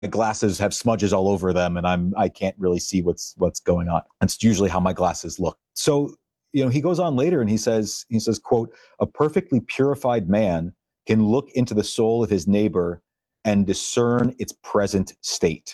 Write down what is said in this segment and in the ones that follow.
the glasses have smudges all over them and I can't really see what's going on. That's usually how my glasses look. So, he goes on later and he says, quote, a perfectly purified man can look into the soul of his neighbor and discern its present state.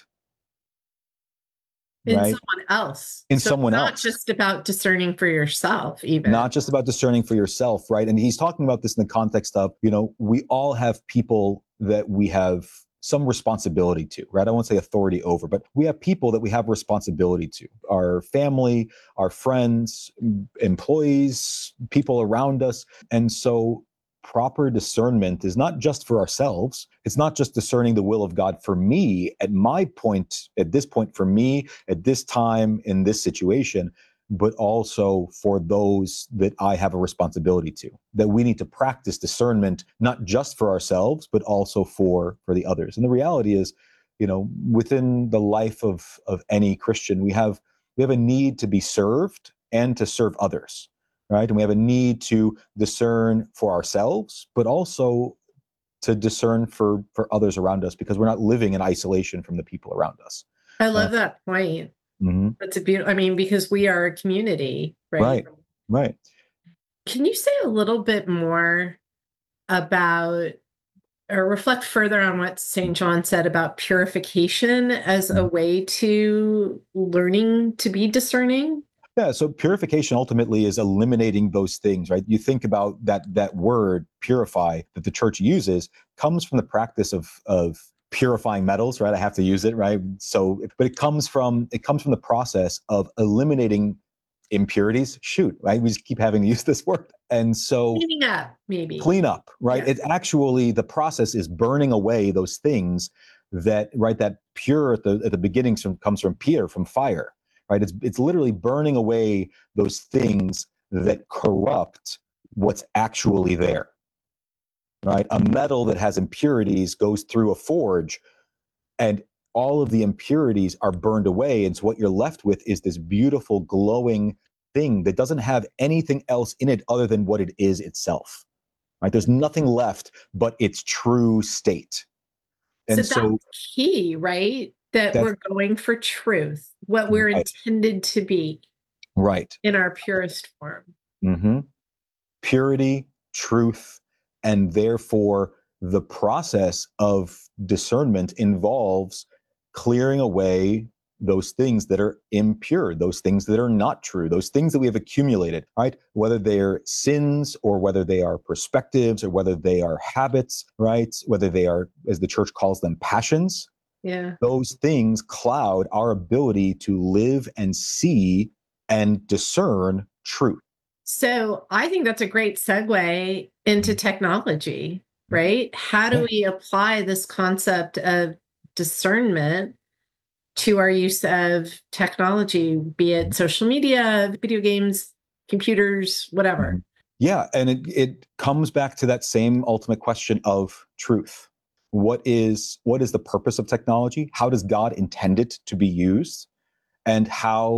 In Right? someone else. In So it's someone not else. just about discerning for yourself, even. Not just about discerning for yourself, right? And he's talking about this in the context of, we all have people that we have some responsibility to, right? I won't say authority over, but we have people that we have responsibility to, our family, our friends, employees, people around us. And so proper discernment is not just for ourselves. It's not just discerning the will of God for me at this point for me, at this time, in this situation, but also for those that I have a responsibility to, that we need to practice discernment, not just for ourselves, but also for the others. And the reality is, within the life of any Christian, we have a need to be served and to serve others, right? And we have a need to discern for ourselves, but also to discern for others around us, because we're not living in isolation from the people around us. I love that point. Mm-hmm. That's a beautiful, because we are a community, right? Right. Can you say a little bit more about, or reflect further on what St. John said about purification as a way to learning to be discerning? Yeah, so purification ultimately is eliminating those things, right? You think about that word purify that the church uses comes from the practice of purifying metals, right? I have to use it, right? So, but it comes from the process of eliminating impurities. Shoot, right? We just keep having to use this word, and so Cleaning up, maybe. clean up, right? Yeah. It actually, the process is burning away those things that, right? That pure at the beginning comes from pure, from fire, right? It's literally burning away those things that corrupt what's actually there, right? A metal that has impurities goes through a forge, and all of the impurities are burned away. And so what you're left with is this beautiful, glowing thing that doesn't have anything else in it other than what it is itself, right? There's nothing left but its true state. So And so that's key, right? That that's we're going for truth, what we're right. intended to be Right. in our purest form. Mm-hmm. Purity, truth, and therefore the process of discernment involves clearing away those things that are impure, those things that are not true, those things that we have accumulated, right? Whether they're sins or whether they are perspectives or whether they are habits, right? Whether they are, as the church calls them, passions. Yeah. Those things cloud our ability to live and see and discern truth. So I think that's a great segue into technology, right? How do Yeah. we apply this concept of discernment to our use of technology, be it social media, video games, computers, whatever? Mhm. Yeah, and it comes back to that same ultimate question of truth. What is the purpose of technology? How does God intend it to be used? And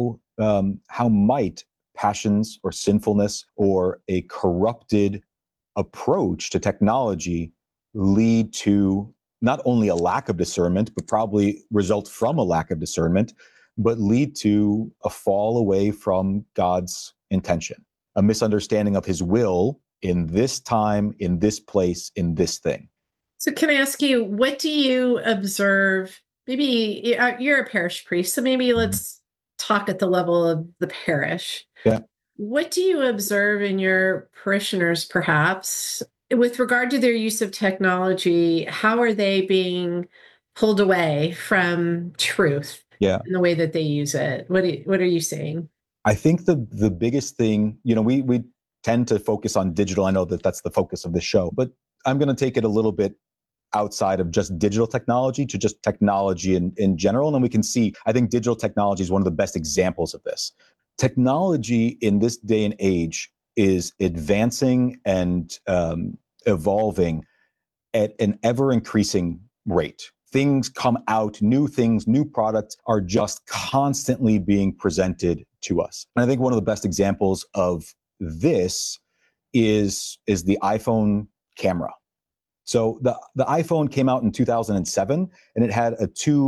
how might passions or sinfulness or a corrupted approach to technology lead to not only a lack of discernment, but probably result from a lack of discernment, but lead to a fall away from God's intention, a misunderstanding of his will in this time, in this place, in this thing. So, can I ask you, what do you observe? Maybe you're a parish priest, so maybe Mhm. let's talk at the level of the parish. Yeah. What do you observe in your parishioners, perhaps, with regard to their use of technology? How are they being pulled away from truth Yeah. in the way that they use it? What are you saying? I think the biggest thing, we tend to focus on digital. I know that that's the focus of the show, but I'm going to take it a little bit outside of just digital technology to just technology in general. And then we can see, I think digital technology is one of the best examples of this. Technology in this day and age is advancing and evolving at an ever increasing rate. Things come out, new things, new products are just constantly being presented to us. And I think one of the best examples of this is the iPhone camera. So the iPhone came out in 2007, and it had a two